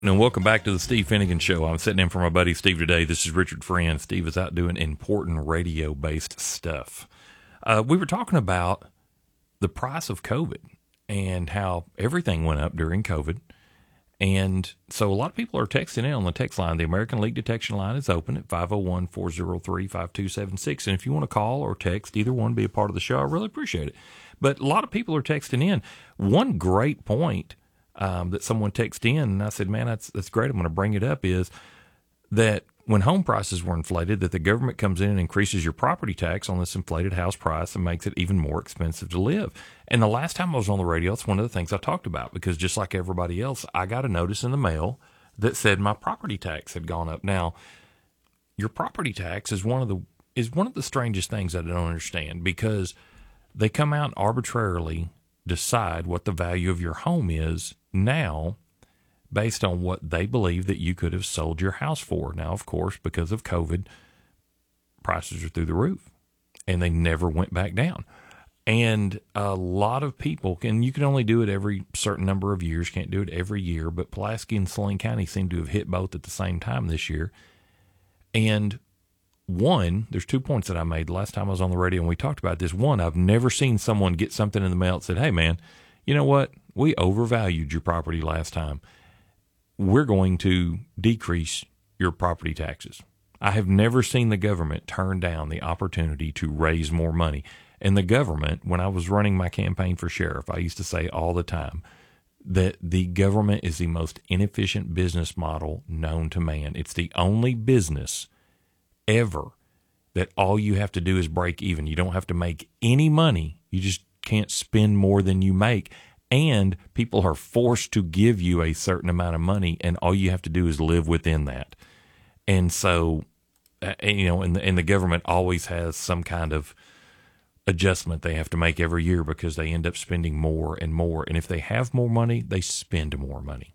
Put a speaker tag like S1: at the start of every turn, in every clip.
S1: And welcome back to the Steve Finnegan Show. I'm sitting in for my buddy Steve today. This is Richard Friend. Steve is out doing important radio-based stuff. We were talking about the price of COVID and how everything went up during COVID. And so a lot of people are texting in on the text line. The American Leak Detection line is open at 501-403-5276. And if you want to call or text, either one, be a part of the show, I really appreciate it. But a lot of people are texting in. One great point that someone texted in, and I said, man, that's great, I'm going to bring it up, is that when home prices were inflated, that the government comes in and increases your property tax on this inflated house price and makes it even more expensive to live. And the last time I was on the radio, it's one of the things I talked about, because just like everybody else, I got a notice in the mail that said my property tax had gone up. Now, your property tax is one of the strangest things I don't understand, because they come out and arbitrarily decide what the value of your home is now based on what they believe that you could have sold your house for. Now, of course, because of COVID, prices are through the roof, and they never went back down. And a lot of people you can only do it every certain number of years, can't do it every year, but Pulaski and Saline County seem to have hit both at the same time this year. And there's 2 points that I made last time I was on the radio and we talked about this. One, I've never seen someone get something in the mail that said, hey man, you know what? We overvalued your property last time. We're going to decrease your property taxes. I have never seen the government turn down the opportunity to raise more money. And the government, when I was running my campaign for sheriff, I used to say all the time that the government is the most inefficient business model known to man. It's the only business ever that all you have to do is break even. You don't have to make any money. You just can't spend more than you make. And people are forced to give you a certain amount of money, and all you have to do is live within that. And so, and the government always has some kind of adjustment they have to make every year, because they end up spending more and more. And if they have more money, they spend more money.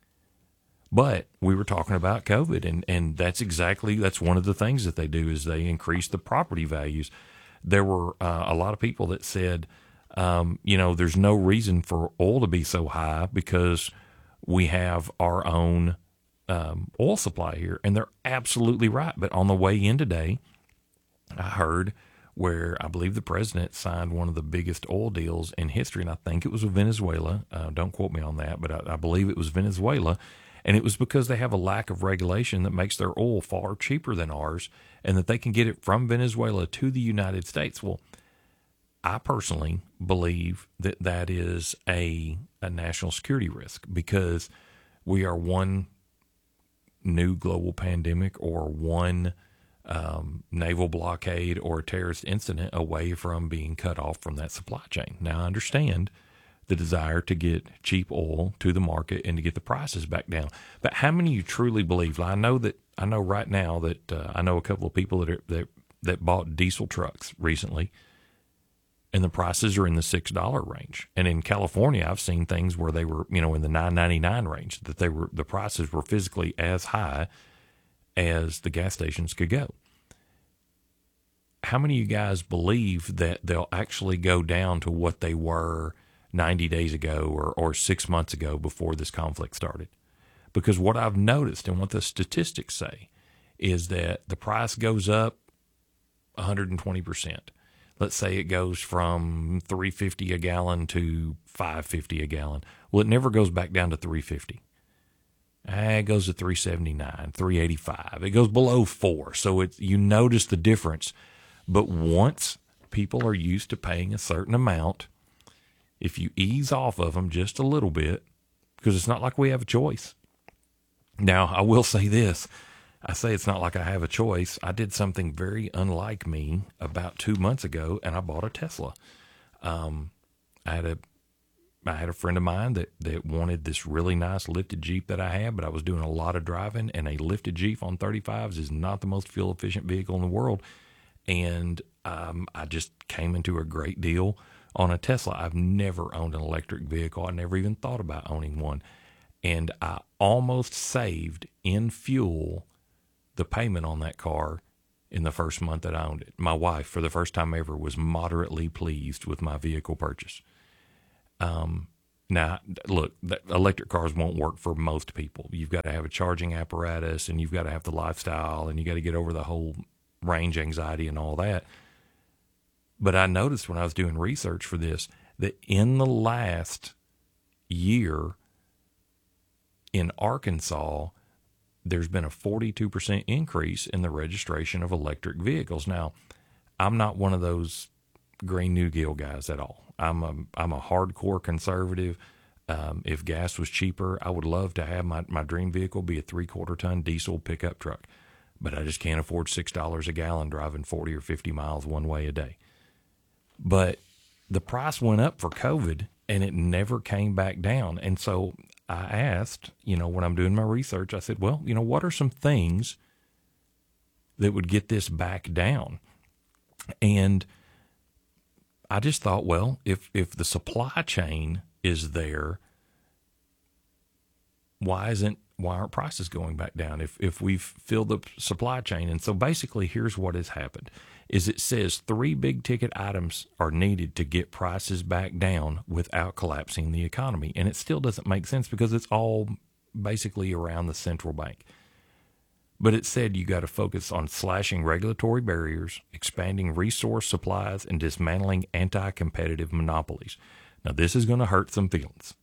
S1: But we were talking about COVID, and that's one of the things that they do is they increase the property values. There were a lot of people that said, there's no reason for oil to be so high because we have our own oil supply here. And they're absolutely right. But on the way in today, I heard where I believe the president signed one of the biggest oil deals in history, and I think it was with Venezuela. Don't quote me on that, but I believe it was Venezuela. And it was because they have a lack of regulation that makes their oil far cheaper than ours, and that they can get it from Venezuela to the United States. Well, I personally believe that is a national security risk, because we are one new global pandemic or one naval blockade or a terrorist incident away from being cut off from that supply chain. Now, I understand the desire to get cheap oil to the market and to get the prices back down. But how many of you truly believe? I know right now that I know a couple of people that bought diesel trucks recently, and the prices are in the $6 range. And in California, I've seen things where they were, in the $9.99 range, that the prices were physically as high as the gas stations could go. How many of you guys believe that they'll actually go down to what they were 90 days ago or 6 months ago before this conflict started? Because what I've noticed and what the statistics say is that the price goes up 120%. Let's say it goes from $3.50 a gallon to $5.50 a gallon. Well, it never goes back down to $3.50. It goes to $3.79, $3.85. It goes below $4. So you notice the difference. But once people are used to paying a certain amount, if you ease off of them just a little bit, because it's not like we have a choice. Now, I will say this. I say it's not like I have a choice. I did something very unlike me about 2 months ago, and I bought a Tesla. I had a friend of mine that wanted this really nice lifted Jeep that I had, but I was doing a lot of driving, and a lifted Jeep on 35s is not the most fuel-efficient vehicle in the world. And I just came into a great deal on a Tesla. I've never owned an electric vehicle. I never even thought about owning one. And I almost saved in fuel the payment on that car in the first month that I owned it. My wife, for the first time ever, was moderately pleased with my vehicle purchase. Now, look, electric cars won't work for most people. You've got to have a charging apparatus, and you've got to have the lifestyle, and you got to get over the whole range anxiety and all that. But I noticed when I was doing research for this that in the last year in Arkansas, there's been a 42% increase in the registration of electric vehicles. Now, I'm not one of those Green New Deal guys at all. I'm a hardcore conservative. If gas was cheaper, I would love to have my dream vehicle be a 3/4 ton diesel pickup truck, but I just can't afford $6 a gallon driving 40 or 50 miles one way a day. But the price went up for COVID and it never came back down. And so I asked, when I'm doing my research, I said, well, what are some things that would get this back down? And I just thought, well, if the supply chain is there, why aren't prices going back down if we've filled the supply chain? And so basically here's what has happened is it says 3 big ticket items are needed to get prices back down without collapsing the economy. And it still doesn't make sense because it's all basically around the central bank. But it said you got to focus on slashing regulatory barriers, expanding resource supplies, and dismantling anti-competitive monopolies. Now, this is going to hurt some feelings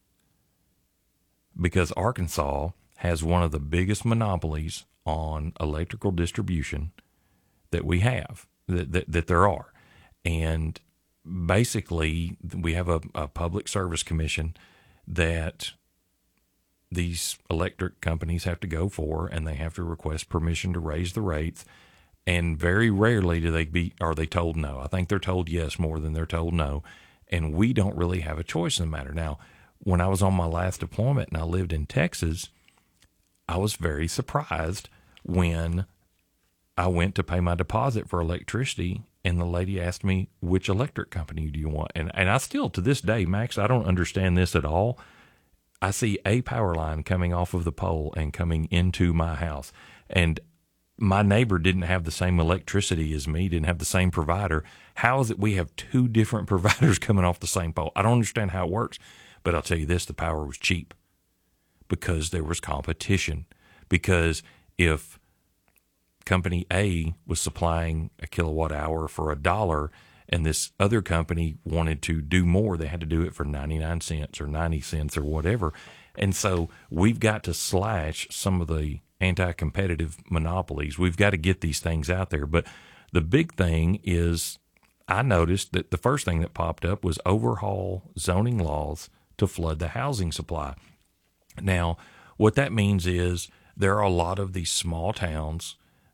S1: because Arkansas has one of the biggest monopolies on electrical distribution that we have, that there are. And basically, we have a public service commission that these electric companies have to go for, and they have to request permission to raise the rates. And very rarely are they told no. I think they're told yes more than they're told no. And we don't really have a choice in the matter. Now, when I was on my last deployment and I lived in Texas, I was very surprised when I went to pay my deposit for electricity and the lady asked me, which electric company do you want? And I still, to this day, Max, I don't understand this at all. I see a power line coming off of the pole and coming into my house. And my neighbor didn't have the same electricity as me, didn't have the same provider. How is it we have 2 different providers coming off the same pole? I don't understand how it works. But I'll tell you this, the power was cheap because there was competition. Because if company A was supplying a kilowatt hour for $1 and this other company wanted to do more, they had to do it for 99 cents or 90 cents or whatever. And so we've got to slash some of the anti-competitive monopolies. We've got to get these things out there. But the big thing is I noticed that the first thing that popped up was overhaul zoning laws to flood the housing supply. Now, what that means is there are a lot of these small towns,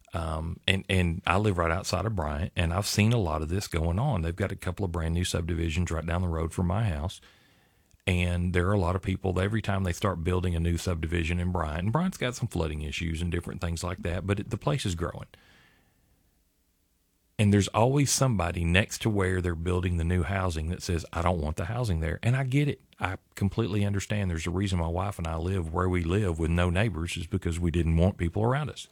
S1: and I live right outside of Bryant, and I've seen a lot of this going on. They've got a couple of brand new subdivisions right down the road from my house, and there are a lot of people, every time they start building a new subdivision in Bryant, and Bryant's got some flooding issues and different things like that, but the place is growing. And there's always somebody next to where they're building the new housing that says, I don't want the housing there. And I get it. I completely understand. There's a reason my wife and I live where we live with no neighbors is because we didn't want people around us.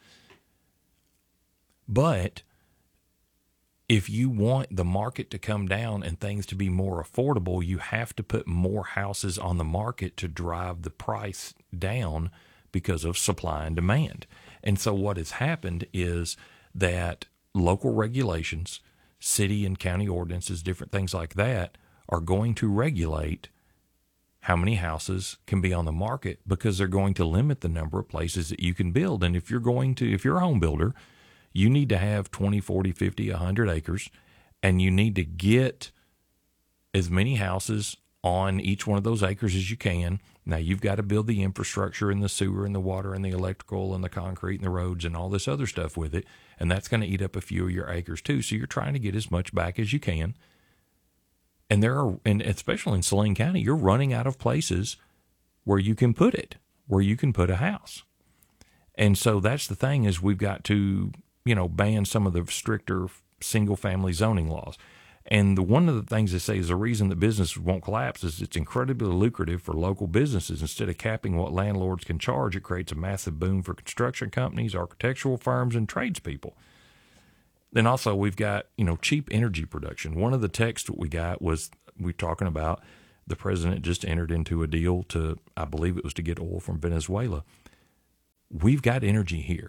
S1: But if you want the market to come down and things to be more affordable, you have to put more houses on the market to drive the price down because of supply and demand. And so what has happened is that local regulations, city and county ordinances, different things like that, are going to regulate how many houses can be on the market because they're going to limit the number of places that you can build. And if you're a home builder, you need to have 20, 40, 50, 100 acres, and you need to get as many houses on each one of those acres as you can. Now, you've got to build the infrastructure and the sewer and the water and the electrical and the concrete and the roads and all this other stuff with it, and that's going to eat up a few of your acres too. So you're trying to get as much back as you can. And and especially in Saline County, you're running out of places where you can put it, where you can put a house. And so that's the thing is we've got to, ban some of the stricter single-family zoning laws. And one of the things they say is the reason that businesses won't collapse is it's incredibly lucrative for local businesses. Instead of capping what landlords can charge, it creates a massive boom for construction companies, architectural firms, and tradespeople. Then also we've got, cheap energy production. One of the texts that we got was we're talking about The president just entered into a deal to, I believe it was to get oil from Venezuela. We've got energy here,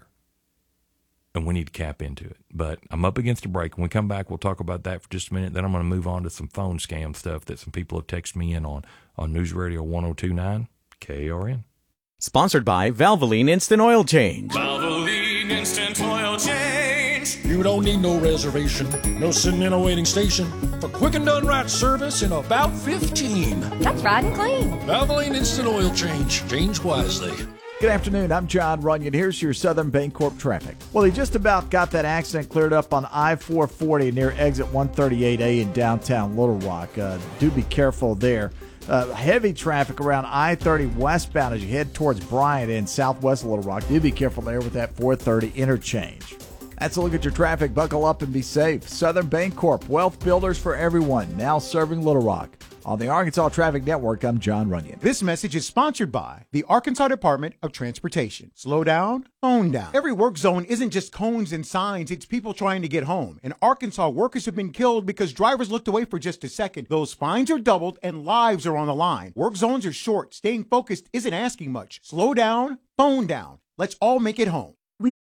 S1: and we need to cap into it. But I'm up against a break. When we come back, we'll talk about that for just a minute. Then I'm going to move on to some phone scam stuff that some people have texted me in on News Radio 102.9 KARN.
S2: Sponsored by Valvoline Instant Oil Change.
S3: Valvoline Instant Oil Change.
S4: You don't need no reservation, no sitting in a waiting station for quick and done right service in about 15.
S5: That's right and clean.
S4: Valvoline Instant Oil Change. Change wisely.
S6: Good afternoon. I'm John Runyon. Here's your Southern Bancorp traffic. Well, he just about got that accident cleared up on I-440 near exit 138A in downtown Little Rock. Do be careful there. Heavy traffic around I-30 westbound as you head towards Bryant in southwest Little Rock. Do be careful there with that 430 interchange. That's a look at your traffic. Buckle up and be safe. Southern Bancorp, wealth builders for everyone, now serving Little Rock. On the Arkansas Traffic Network, I'm John Runyon.
S7: This message is sponsored by the Arkansas Department of Transportation. Slow down, phone down. Every work zone isn't just cones and signs, it's people trying to get home. In Arkansas, workers have been killed because drivers looked away for just a second. Those fines are doubled and lives are on the line. Work zones are short. Staying focused isn't asking much. Slow down, phone down. Let's all make it home.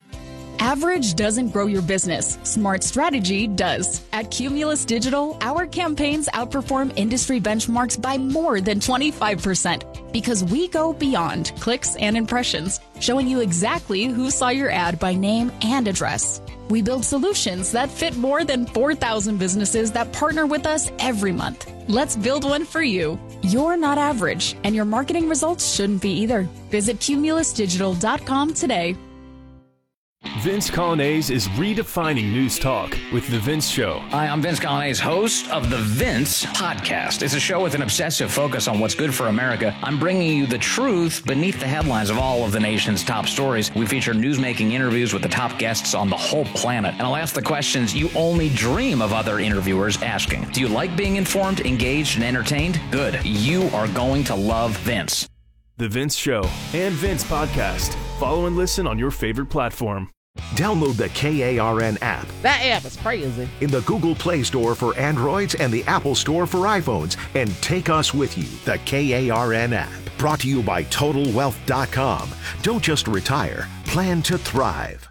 S8: Average doesn't grow your business. Smart strategy does. At Cumulus Digital, our campaigns outperform industry benchmarks by more than 25% because we go beyond clicks and impressions, showing you exactly who saw your ad by name and address. We build solutions that fit more than 4,000 businesses that partner with us every month. Let's build one for you. You're not average, and your marketing results shouldn't be either. Visit cumulusdigital.com today.
S9: Vince Colonnese is redefining news talk with The Vince Show.
S10: Hi, I'm Vince Colonnese, host of The Vince Podcast. It's a show with an obsessive focus on what's good for America. I'm bringing you the truth beneath the headlines of all of the nation's top stories. We feature newsmaking interviews with the top guests on the whole planet. And I'll ask the questions you only dream of other interviewers asking. Do you like being informed, engaged, and entertained? Good. You are going to love Vince.
S9: The Vince Show and Vince Podcast. Follow and listen on your favorite platform.
S11: Download the KARN app.
S12: That app is crazy.
S11: In the Google Play Store for Androids and the Apple Store for iPhones. And take us with you, the KARN app. Brought to you by TotalWealth.com. Don't just retire, plan to thrive.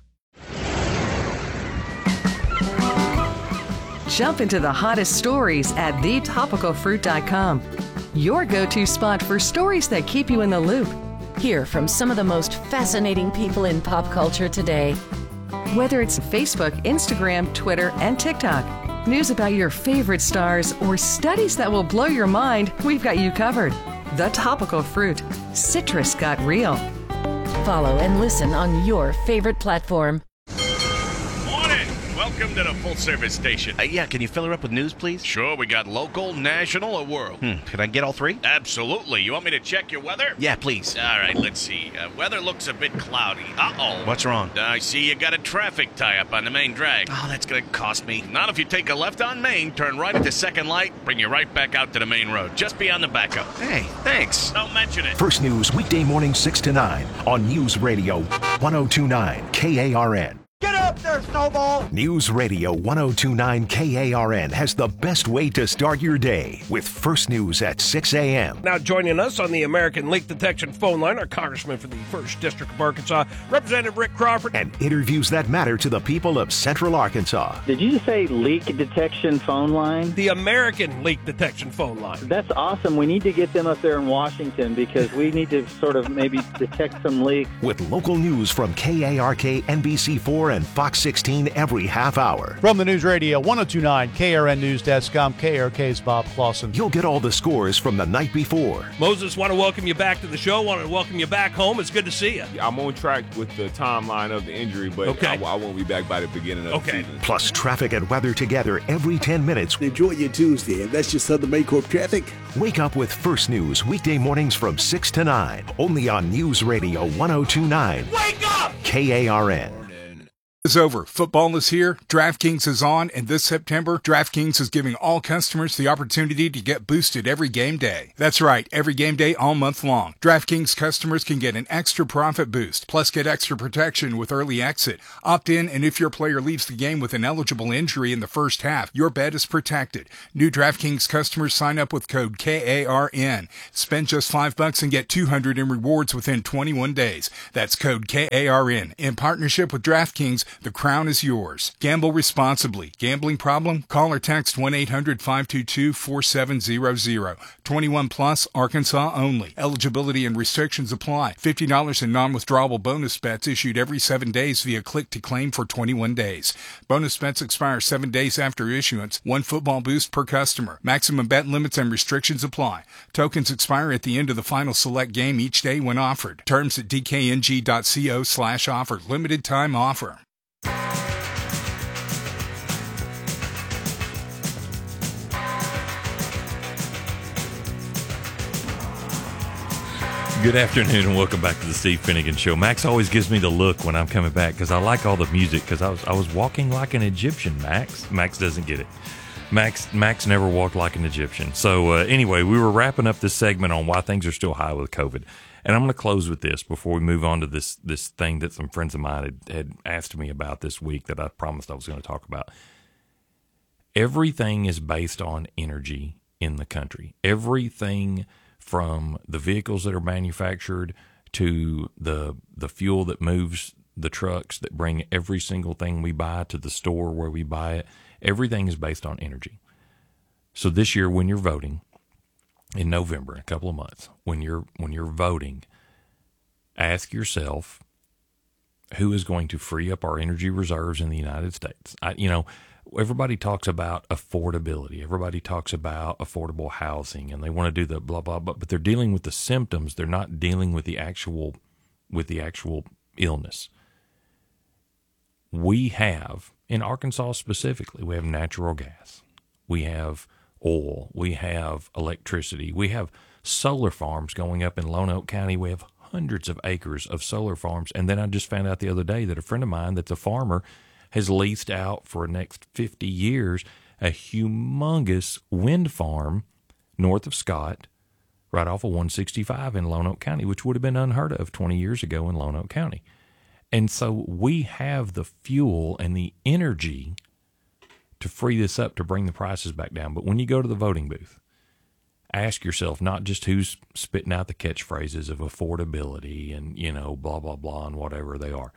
S13: Jump into the hottest stories at thetopicalfruit.com. Your go-to spot for stories that keep you in the loop.
S14: Hear from some of the most fascinating people in pop culture today.
S13: Whether it's Facebook, Instagram, Twitter, and TikTok, news about your favorite stars, or studies that will blow your mind, we've got you covered. The Topical Fruit. Citrus got real.
S14: Follow and listen on your favorite platform.
S15: Welcome to the full-service station.
S16: Yeah, can you fill her up with news, please?
S15: Sure, we got local, national, or world.
S16: Can I get all three?
S15: Absolutely. You want me to check your weather?
S16: Yeah, please.
S15: All right, let's see. Weather looks a bit cloudy. Uh-oh.
S16: What's wrong?
S15: I see you got a traffic tie-up on the main drag.
S16: Oh, that's going to cost me.
S15: Not if you take a left on Main, turn right at the second light, bring you right back out to the main road, just beyond the backup.
S16: Hey, thanks.
S15: Don't mention it.
S11: First News, weekday morning 6 to 9 on News Radio 102.9 KARN.
S17: Get up there, Snowball!
S11: News Radio 102.9 KARN has the best way to start your day with First News at 6 a.m.
S18: Now joining us on the American Leak Detection phone line, our Congressman for the 1st District of Arkansas, Representative Rick Crawford.
S11: And interviews that matter to the people of Central Arkansas.
S19: Did you say leak detection phone line?
S18: The American Leak Detection phone line.
S19: That's awesome. We need to get them up there in Washington because we need to sort of maybe detect some leaks.
S11: With local news from KARK, NBC4, and Fox 16 every half hour.
S20: From the News Radio 102.9 KRN News Desk, I'm KRK's Bob Clausen.
S11: You'll get all the scores from the night before.
S18: Moses, want to welcome you back to the show. Want to welcome you back home. It's good to see you.
S21: Yeah, I'm on track with the timeline of the injury, but
S18: okay.
S21: I won't be back by the beginning of the season.
S11: Plus traffic and weather together every 10 minutes.
S22: Enjoy your Tuesday, and that's just Southern Bancorp traffic.
S11: Wake up with First News weekday mornings from 6 to 9, only on News Radio 102.9.
S18: Wake up!
S11: KARN.
S5: is over. Football is here, DraftKings is on, and this September, DraftKings is giving all customers the opportunity to get boosted every game day. That's right, every game day all month long. DraftKings customers can get an extra profit boost, plus get extra protection with early exit. Opt in, and if your player leaves the game with an eligible injury in the first half, your bet is protected. New DraftKings customers sign up with code KARN. Spend just $5 and get $200 in rewards within 21 days. That's code KARN. In partnership with DraftKings, the crown is yours. Gamble responsibly. Gambling problem? Call or text 1-800-522-4700. 21 plus, Arkansas only. Eligibility and restrictions apply. $50 in non-withdrawable bonus bets issued every 7 days via click to claim for 21 days. Bonus bets expire 7 days after issuance. 1 football boost per customer. Maximum bet limits and restrictions apply. Tokens expire at the end of the final select game each day when offered. Terms at dkng.co/offer. Limited time offer.
S1: Good afternoon and welcome back to the Steve Finnegan Show. Max always gives me the look when I'm coming back because I like all the music because I was walking like an Egyptian, Max. Max doesn't get it. Max never walked like an Egyptian. So anyway, we were wrapping up this segment on why things are still high with COVID. And I'm going to close with this before we move on to this thing that some friends of mine had asked me about this week that I promised I was going to talk about. Everything is based on energy in the country. Everything from the vehicles that are manufactured to the fuel that moves the trucks that bring every single thing we buy to the store where we buy it, everything is based on energy. So this year when you're voting in November, in a couple of months, when you're voting, ask yourself who is going to free up our energy reserves in the United States. Everybody talks about affordability. Everybody talks about affordable housing, and they want to do the blah, blah, blah, but they're dealing with the symptoms. They're not dealing with the actual illness. We have, in Arkansas specifically, we have natural gas. We have oil. We have electricity. We have solar farms going up in Lone Oak County. We have hundreds of acres of solar farms. And then I just found out the other day that a friend of mine that's a farmer has leased out for the next 50 years a humongous wind farm north of Scott, right off of 165 in Lone Oak County, which would have been unheard of 20 years ago in Lone Oak County. And so we have the fuel and the energy to free this up to bring the prices back down. But when you go to the voting booth, ask yourself not just who's spitting out the catchphrases of affordability and, blah, blah, blah, and whatever they are.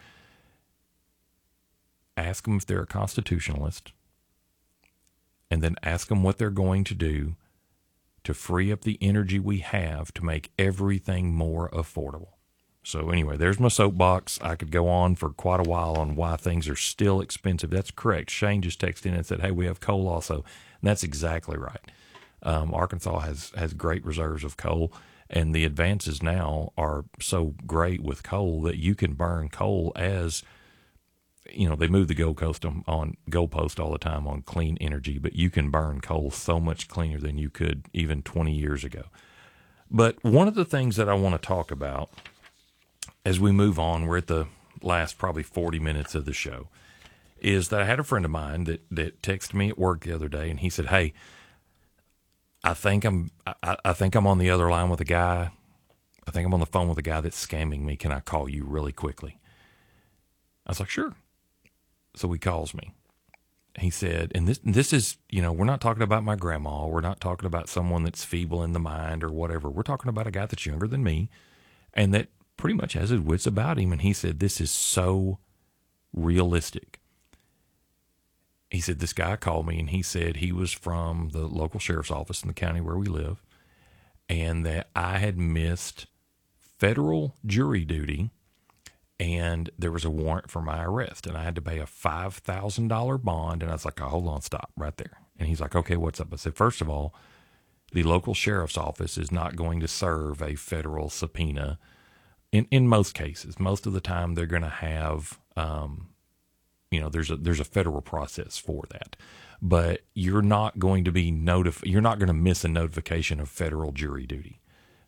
S1: Ask them if they're a constitutionalist, and then ask them what they're going to do to free up the energy we have to make everything more affordable. So anyway, there's my soapbox. I could go on for quite a while on why things are still expensive. That's correct. Shane just texted in and said, hey, we have coal also. And that's exactly right. Arkansas has great reserves of coal, and the advances now are so great with coal that you can burn coal as, they move the goalpost all the time on clean energy, but you can burn coal so much cleaner than you could even 20 years ago. But one of the things that I want to talk about as we move on, we're at the last probably 40 minutes of the show, is that I had a friend of mine that texted me at work the other day, and he said, hey, I think I'm on the other line with a guy. I think I'm on the phone with a guy that's scamming me. Can I call you really quickly? I was like, sure. So he calls me. He said, and this is, we're not talking about my grandma. We're not talking about someone that's feeble in the mind or whatever. We're talking about a guy that's younger than me and that pretty much has his wits about him. And he said, this is so realistic. He said, this guy called me and he said he was from the local sheriff's office in the county where we live, and that I had missed federal jury duty and there was a warrant for my arrest, and I had to pay a $5,000 bond. And I was like, oh, hold on, stop right there. And he's like, okay, what's up? I said, first of all, the local sheriff's office is not going to serve a federal subpoena. In most cases, most of the time they're going to have, there's a federal process for that, but you're not going to be you're not going to miss a notification of federal jury duty.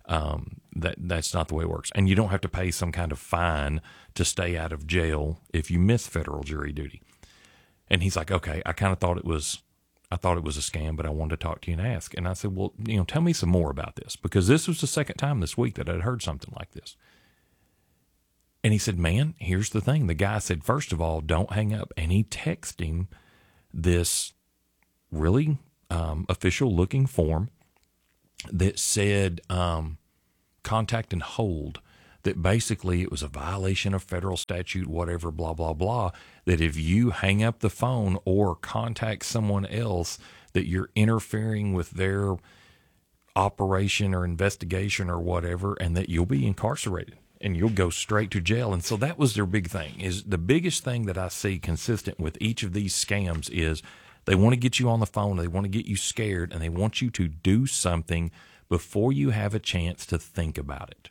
S1: That's not the way it works. And you don't have to pay some kind of fine to stay out of jail if you miss federal jury duty. And he's like, okay, I thought it was a scam, but I wanted to talk to you and ask. And I said, well, tell me some more about this, because this was the second time this week that I'd heard something like this. And he said, man, here's the thing. The guy said, first of all, don't hang up. And he texted him this really official looking form that said contact and hold, that basically it was a violation of federal statute, whatever, blah, blah, blah, that if you hang up the phone or contact someone else, that you're interfering with their operation or investigation or whatever, and that you'll be incarcerated and you'll go straight to jail. And so that was their big thing. Is the biggest thing that I see consistent with each of these scams is they want to get you on the phone, they want to get you scared, and they want you to do something before you have a chance to think about it.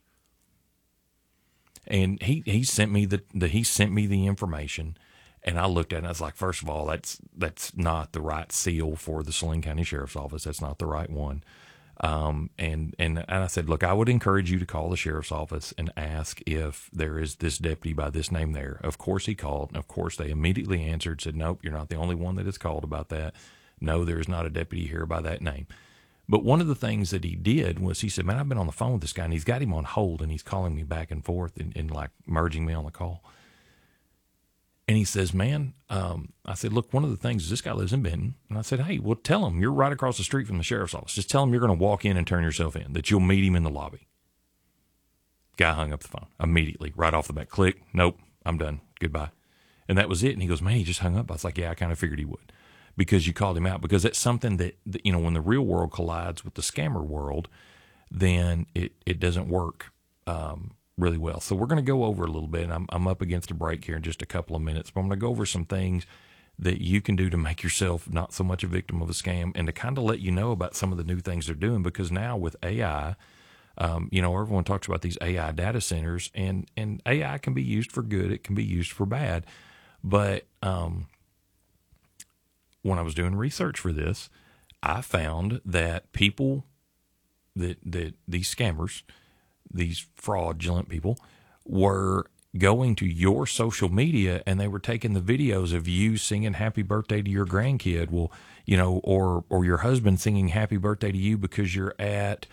S1: And he sent me the information, and I looked at it and I was like, first of all, that's not the right seal for the Saline County Sheriff's Office. That's not the right one. And I said, look, I would encourage you to call the sheriff's office and ask if there is this deputy by this name there. Of course he called, and of course they immediately answered, said, nope, you're not the only one that has called about that. No, there is not a deputy here by that name. But one of the things that he did was he said, man, I've been on the phone with this guy, and he's got him on hold, and he's calling me back and forth and like merging me on the call. And he says, man, I said, look, one of the things is this guy lives in Benton. And I said, hey, well, tell him you're right across the street from the sheriff's office. Just tell him you're going to walk in and turn yourself in, that you'll meet him in the lobby. Guy hung up the phone immediately, right off the bat. Click. Nope, I'm done. Goodbye. And that was it. And he goes, man, he just hung up. I was like, yeah, I kind of figured he would, because you called him out, because that's something that when the real world collides with the scammer world, then it doesn't work really well. So we're going to go over a little bit, and I'm up against a break here in just a couple of minutes, but I'm going to go over some things that you can do to make yourself not so much a victim of a scam, and to kind of let you know about some of the new things they're doing, because now with AI, everyone talks about these AI data centers, and AI can be used for good. It can be used for bad. But when I was doing research for this, I found that people that these scammers, these fraudulent people, were going to your social media, and they were taking the videos of you singing happy birthday to your grandkid. Well, or your husband singing happy birthday to you because you're at,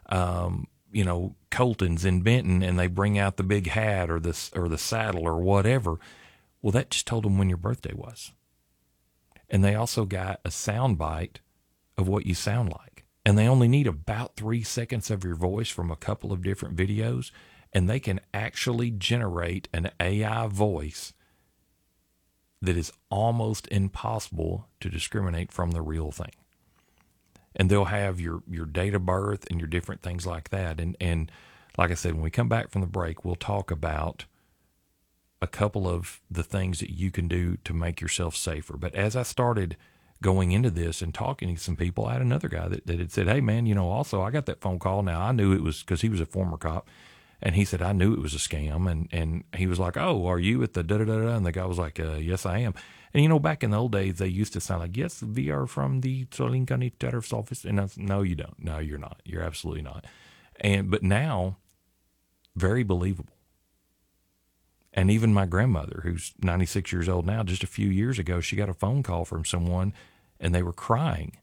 S1: Colton's in Benton, and they bring out the big hat or the saddle or whatever. Well, that just told them when your birthday was. And they also got a sound bite of what you sound like. And they only need about 3 seconds of your voice from a couple of different videos, and they can actually generate an AI voice that is almost impossible to discriminate from the real thing. And they'll have your date of birth and your different things like that. And like I said, when we come back from the break, we'll talk about a couple of the things that you can do to make yourself safer. But as I started going into this and talking to some people, I had another guy that had said, hey, man, also I got that phone call. Now, I knew it was because he was a former cop. And he said, I knew it was a scam. And he was like, oh, are you at the da-da-da-da? And the guy was like, yes, I am. And, back in the old days, they used to sound like, yes, we are from the Saline County Sheriff's Office. And I said, no, you don't. No, you're not. You're absolutely not. But now, very believable. And even my grandmother, who's 96 years old now, just a few years ago, she got a phone call from someone, and they were crying.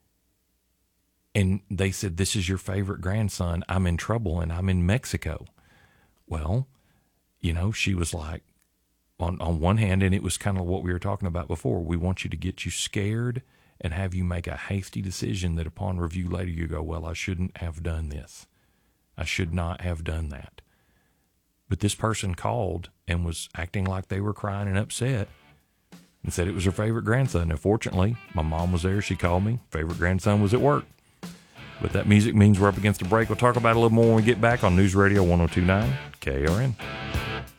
S1: And they said, this is your favorite grandson. I'm in trouble, and I'm in Mexico. Well, she was like, on one hand, and it was kind of what we were talking about before, we want you to get you scared and have you make a hasty decision that upon review later you go, well, I shouldn't have done this. I should not have done that. But this person called and was acting like they were crying and upset and said it was her favorite grandson. Now, fortunately, my mom was there. She called me. Favorite grandson was at work. But that music means we're up against a break. We'll talk about it a little more when we get back on News Radio 102.9 KRN.